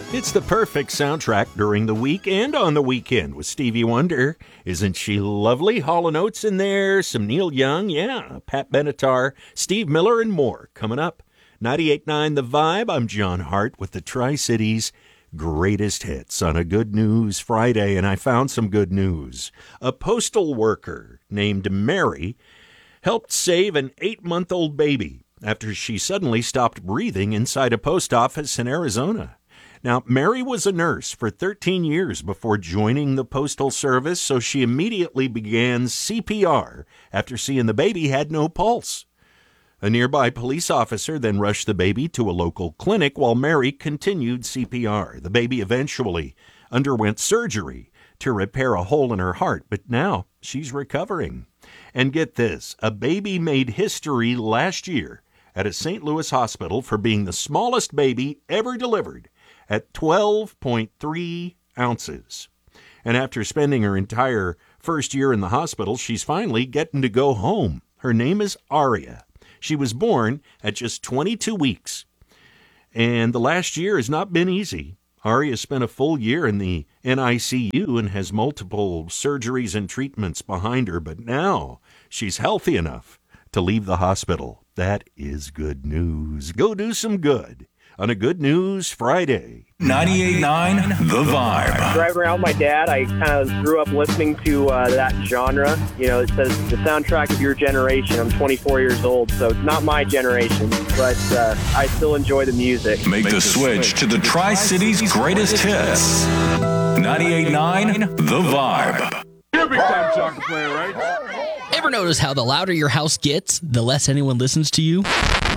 It's the perfect soundtrack during the week and on the weekend with Stevie Wonder. Isn't she lovely? Hall & Oates in there, some Neil Young, yeah, Pat Benatar, Steve Miller, and more coming up. 98.9 The Vibe. I'm John Hart with the Tri-Cities Greatest Hits on a Good News Friday, and I found some good news. A postal worker named Mary helped save an 8-month-old baby after she suddenly stopped breathing inside a post office in Arizona. Now, Mary was a nurse for 13 years before joining the Postal Service, so she immediately began CPR after seeing the baby had no pulse. A nearby police officer then rushed the baby to a local clinic while Mary continued CPR. The baby eventually underwent surgery to repair a hole in her heart, but now she's recovering. And get this, a baby made history last year at a St. Louis hospital for being the smallest baby ever delivered at 12.3 ounces. And after spending her entire first year in the hospital, she's finally getting to go home. Her name is Aria. She was born at just 22 weeks. And the last year has not been easy. Aria spent a full year in the NICU and has multiple surgeries and treatments behind her, but now she's healthy enough to leave the hospital. That is good news. Go do some good on a Good News Friday. 98.9 The Vibe. Driving around with my dad, I kind of grew up listening to that genre. You know, it says the soundtrack of your generation. I'm 24 years old, so it's not my generation, but I still enjoy the music. Make the switch to the Tri-Cities Greatest Hits. 98.9 The Vibe. You're a big-time soccer player, right? Ever notice how the louder your house gets, the less anyone listens to you?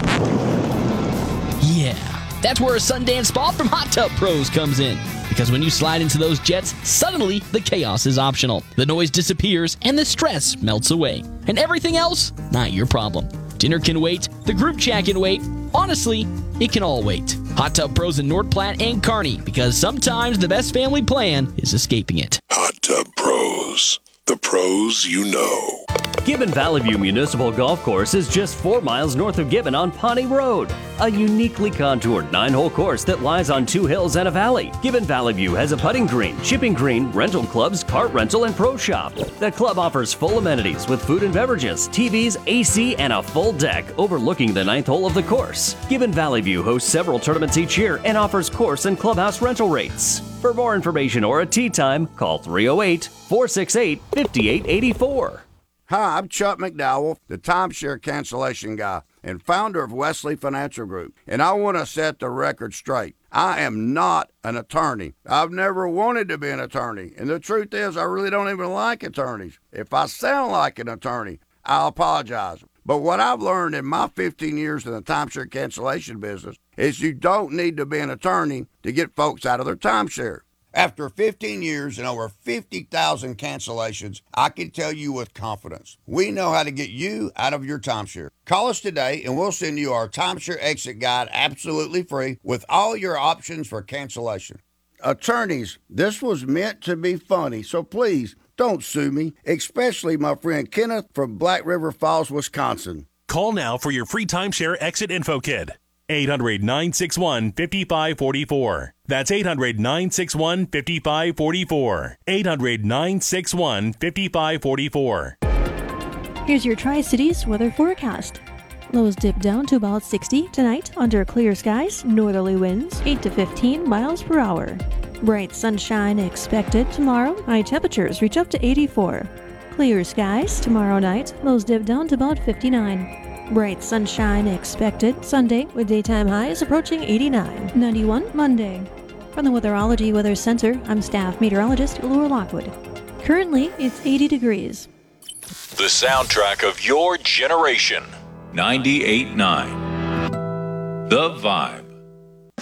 Yeah, that's where a Sundance Spa from Hot Tub Pros comes in. Because when you slide into those jets, suddenly the chaos is optional. The noise disappears and the stress melts away. And everything else, not your problem. Dinner can wait, the group chat can wait. Honestly, it can all wait. Hot Tub Pros in North Platte and Kearney, because sometimes the best family plan is escaping it. Hot Tub Pros, the pros you know. Gibbon Valley View Municipal Golf Course is just 4 miles north of Gibbon on Pawnee Road. A uniquely contoured 9-hole course that lies on 2 hills and a valley. Gibbon Valley View has a putting green, chipping green, rental clubs, cart rental, and pro shop. The club offers full amenities with food and beverages, TVs, AC, and a full deck overlooking the 9th hole of the course. Gibbon Valley View hosts several tournaments each year and offers course and clubhouse rental rates. For more information or a tee time, call 308-468-5884. Hi, I'm Chuck McDowell, the timeshare cancellation guy and founder of Wesley Financial Group, and I want to set the record straight. I am not an attorney. I've never wanted to be an attorney, and the truth is I really don't even like attorneys. If I sound like an attorney, I'll apologize. But what I've learned in my 15 years in the timeshare cancellation business is you don't need to be an attorney to get folks out of their timeshare. After 15 years and over 50,000 cancellations, I can tell you with confidence, we know how to get you out of your timeshare. Call us today and we'll send you our timeshare exit guide absolutely free with all your options for cancellation. Attorneys, this was meant to be funny, so please don't sue me, especially my friend Kenneth from Black River Falls, Wisconsin. Call now for your free timeshare exit info kit. 800-961-5544. That's 800-961-5544. 800-961-5544. Here's your Tri-Cities weather forecast. Lows dip down to about 60 tonight under clear skies, northerly winds 8 to 15 miles per hour. Bright sunshine expected tomorrow. High temperatures reach up to 84. Clear skies tomorrow night. Lows dip down to about 59. Bright sunshine expected Sunday with daytime highs approaching 89. 91 Monday. From the Weatherology Weather Center, I'm staff meteorologist Laura Lockwood. Currently, it's 80 degrees. The soundtrack of your generation. 98.9 The Vibe.